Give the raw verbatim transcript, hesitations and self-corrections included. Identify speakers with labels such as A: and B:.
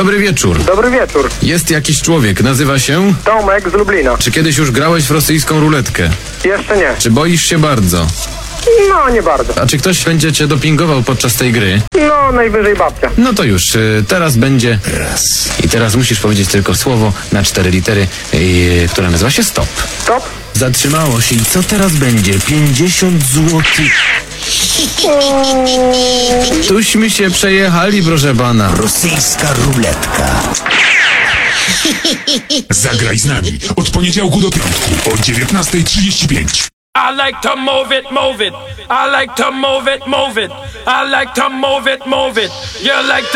A: Dobry wieczór.
B: Dobry wieczór.
A: Jest jakiś człowiek, nazywa się...
B: Tomek z Lublina.
A: Czy kiedyś już grałeś w rosyjską ruletkę?
B: Jeszcze nie.
A: Czy boisz się bardzo?
B: No, nie bardzo.
A: A czy ktoś będzie cię dopingował podczas tej gry?
B: No, najwyżej babcia.
A: No to już, y, teraz będzie raz. I teraz musisz powiedzieć tylko słowo na cztery litery, y, które nazywa się stop.
B: Stop.
A: Zatrzymało się i co teraz będzie? pięćdziesiąt złotych. Tuśmy się przejechali, proszę pana.
C: Rosyjska ruletka.
D: Zagraj z nami od poniedziałku do piątku o dziewiętnasta trzydzieści pięć.
E: I like to move it, move it. I like to move it, move it. I like to move it, move it. You like to